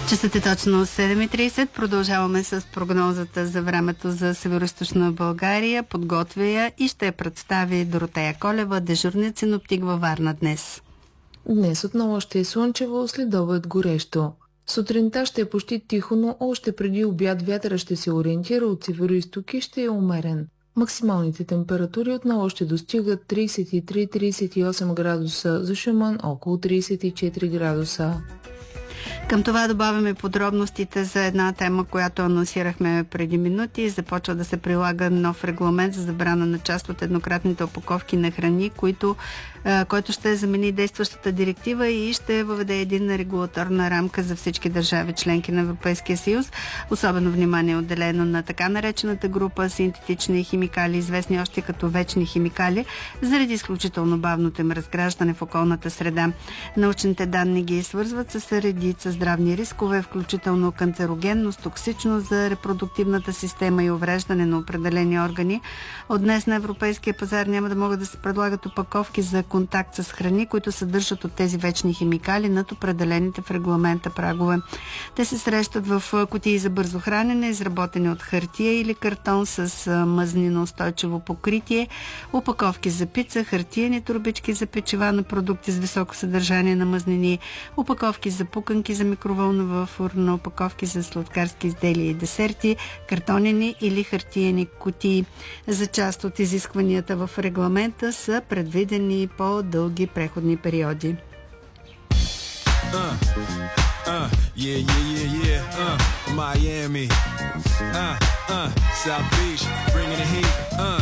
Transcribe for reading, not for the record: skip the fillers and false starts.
Часът е точно 7:30. Продължаваме с прогнозата за времето за Североизточна България. Подготвя я и ще я представи Доротея Колева, дежурният синоптик във Варна днес. Днес отново ще е слънчево, следобед горещо. Сутринта ще е почти тихо, но още преди обяд вятъра ще се ориентира от североизток и ще е умерен. Максималните температури отново ще достигат 33-38 градуса, за Шуман около 34 градуса. Към това добавяме подробностите за една тема, която анонсирахме преди минути. Започва да се прилага нов регламент за забрана на част от еднократните опаковки на храни, който ще замени действащата директива и ще въведе единна регулаторна рамка за всички държави членки на Европейския съюз. Особено внимание е отделено на така наречената група синтетични химикали, известни още като вечни химикали, заради изключително бавното им разграждане в околната среда. Научните данни ги свързват с редица здравни рискове, включително канцерогенност, токсичност за репродуктивната система и увреждане на определени органи. От днес на европейския пазар няма да могат да се предлагат опаковки за контакт с храни, които съдържат от тези вечни химикали над определените в регламента прагове. Те се срещат в кутии за бързо хранене, изработени от хартия или картон с мъзнено устойчиво покритие, опаковки за пица, хартиени турбички за печива на продукти с високо съдържание на мазнини, опаковки за пуканки за микровълнова фурна, опаковки за сладкарски изделия и десерти, картонени или хартиени кутии. За част от изискванията в регламента са предвидени по-дълги преходни периоди. Miami, South Beach, bringing the heat.